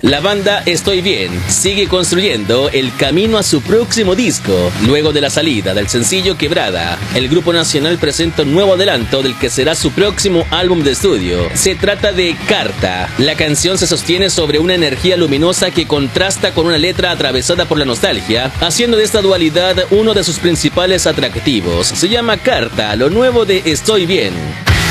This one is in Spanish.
La banda Estoy Bien sigue construyendo el camino a su próximo disco. Luego de la salida del sencillo Quebrada, el grupo nacional presenta un nuevo adelanto del que será su próximo álbum de estudio. Se trata de Carta. La canción se sostiene sobre una energía luminosa que contrasta con una letra atravesada por la nostalgia, haciendo de esta dualidad uno de sus principales atractivos. Se llama Carta, lo nuevo de Estoy Bien.